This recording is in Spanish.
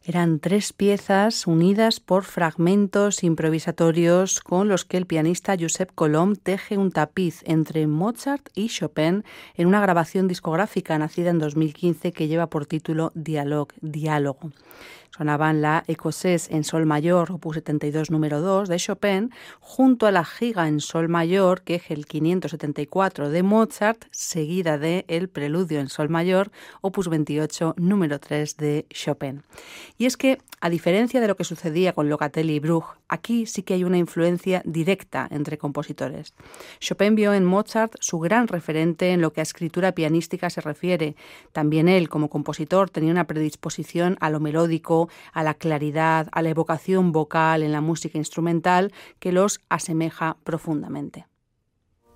Eran 3 piezas unidas por fragmentos improvisatorios con los que el pianista Josep Colom teje un tapiz entre Mozart y Chopin en una grabación discográfica nacida en 2015 que lleva por título Diálogo. Sonaban la Écossaise en sol mayor, opus 72 número 2 de Chopin, junto a la Giga en sol mayor, que es el 574 de Mozart, seguida de el Preludio en sol mayor, opus 28 número 3 de Chopin. Y es que, a diferencia de lo que sucedía con Locatelli y Bruch, aquí sí que hay una influencia directa entre compositores. Chopin vio en Mozart su gran referente en lo que a escritura pianística se refiere. También él, como compositor, tenía una predisposición a lo melódico, a la claridad, a la evocación vocal en la música instrumental que los asemeja profundamente.